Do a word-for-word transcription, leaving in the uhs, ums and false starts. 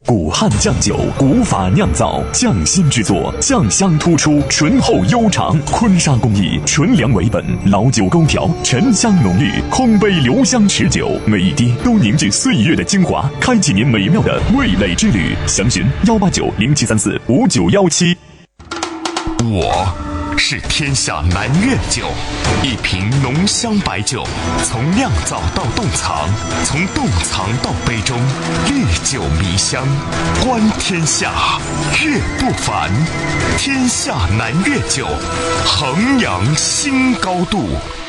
古汉酱酒，古法酿造，匠心制作，酱香突出，醇厚悠长。坤沙工艺，纯粮为本，老酒勾调，沉香浓郁，空杯留香持久，每一滴都凝聚岁月的精华，开启您美妙的味蕾之旅。详询幺八九零七三四五九幺七。 我是天下南粤酒，一瓶浓香白酒，从酿造到冻藏，从冻藏到杯中，历久弥香，观天下，悦不凡。天下南粤酒，衡阳新高度。